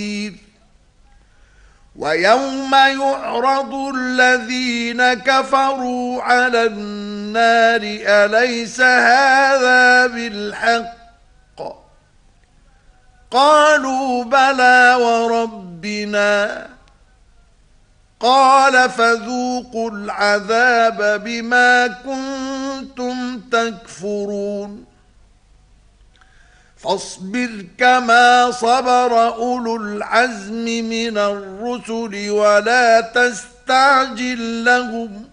ويوم يعرض الذين كفروا على النار أليس هذا بالحق قالوا بلى وربنا قال فذوقوا العذاب بما كنتم تكفرون فاصبر كما صبر أولو العزم من الرسل ولا تستعجل لهم